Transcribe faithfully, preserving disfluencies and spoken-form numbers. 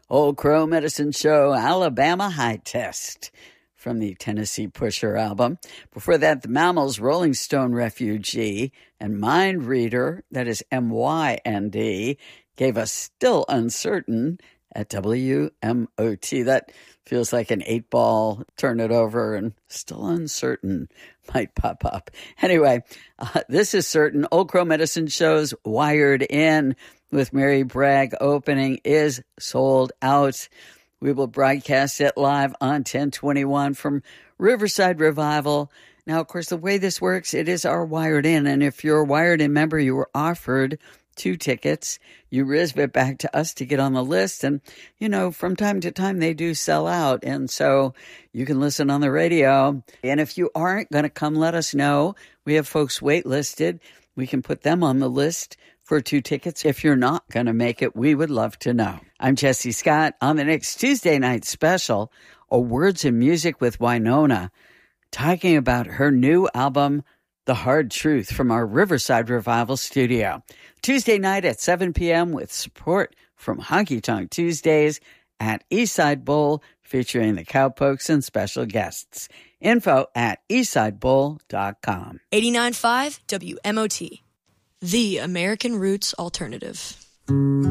Old Crow Medicine Show, Alabama High Test from the Tennessee Pusher album. Before that, The Mammals, Rolling Stone Refugee, and Mind Reader, that is M Y N D, gave us Still Uncertain at W M O T. That feels like an eight ball, turn it over, and Still Uncertain might pop up. Anyway, uh, this is certain. Old Crow Medicine Show's Wired In with Mary Bragg opening is sold out. We will broadcast it live on ten twenty-one from Riverside Revival. Now, of course, the way this works, it is our Wired In, and if you're a Wired In member, you were offered two tickets. You R S V it back to us to get on the list, and, you know, from time to time, they do sell out, and so you can listen on the radio. And if you aren't going to come, let us know. We have folks waitlisted. We can put them on the list for two tickets. If you're not going to make it, we would love to know. I'm Jesse Scott. On the next Tuesday night special, a Words and Music with Wynonna, talking about her new album, The Hard Truth, from our Riverside Revival studio. Tuesday night at seven p.m. with support from Honky Tonk Tuesdays at Eastside Bowl, featuring the Cowpokes and special guests. Info at eastside bowl dot com. eighty-nine point five W M O T, the American Roots Alternative.